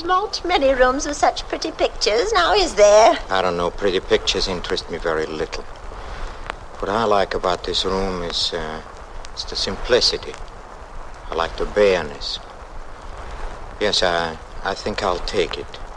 not many rooms with such pretty pictures, now is there? I don't know. Pretty pictures interest me very little. What I like about this room is it's the simplicity. I like the bareness. Yes, I think I'll take it.